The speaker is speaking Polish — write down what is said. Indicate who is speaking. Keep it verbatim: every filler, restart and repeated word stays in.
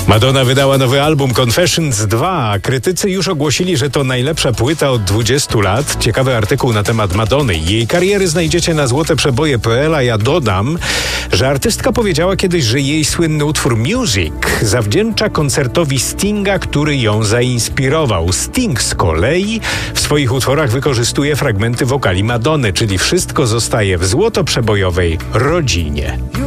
Speaker 1: Madonna wydała nowy album Confessions dwa. Krytycy już ogłosili, że to najlepsza płyta od dwudziestu lat. Ciekawy artykuł na temat Madonny i jej kariery znajdziecie na złote przeboje kropka p l, a ja dodam, że artystka powiedziała kiedyś, że jej słynny utwór Music zawdzięcza koncertowi Stinga, który ją zainspirował. Sting z kolei w swoich utworach wykorzystuje fragmenty wokali Madonny, czyli wszystko zostaje w złotoprzebojowej rodzinie.